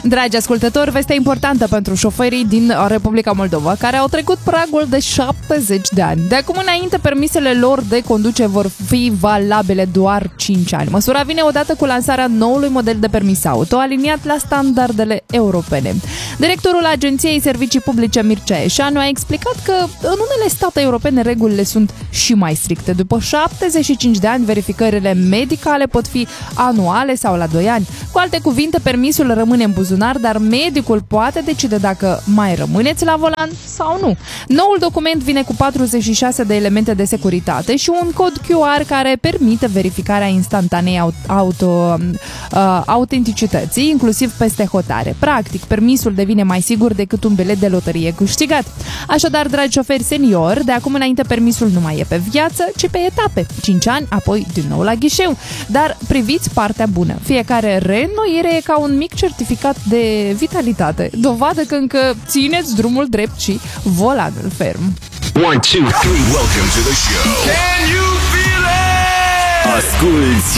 Dragi ascultători, vestea importantă pentru șoferii din Republica Moldova, care au trecut pragul de 70 de ani. De acum înainte, permisele lor de conduce vor fi valabile doar 5 ani. Măsura vine odată cu lansarea noului model de permis auto, aliniat la standardele europene. Directorul Agenției Servicii Publice, Mircea Eșanu, a explicat că în unele state europene regulile sunt și mai stricte. După 75 de ani, verificările medicale pot fi anuale sau la 2 ani. Cu alte cuvinte, permisul rămâne în buzunar, dar medicul poate decide dacă mai rămâneți la volan sau nu. Noul document vine cu 46 de elemente de securitate și un cod QR care permite verificarea instantanei autenticității, inclusiv peste hotare. Practic, permisul devine mai sigur decât un bilet de loterie câștigat. Așadar, dragi șoferi seniori, de acum înainte permisul nu mai e pe viață, ci pe etape. 5 ani, apoi din nou la ghișeu. Dar priviți partea bună. Fiecare reînnoire e ca un mic certificat de vitalitate. Dovadă că încă țineți drumul drept și volanul ferm. 1, 2, 3, welcome to the show. Can you feel it? Asculți